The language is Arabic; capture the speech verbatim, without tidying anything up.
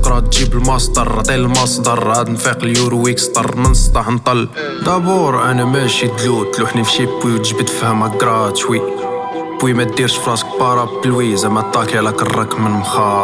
تقرا تجيب الماستر عطي المصدر عاد نفيق اليورو ويكستر من سطح نطل دابور انا ماشي دلوت لوحني في شي بوي وتجبد فهمها كراتشوي بوي ما ديرش فراسك بارا بلوي زعما طاكي على كراك من مخا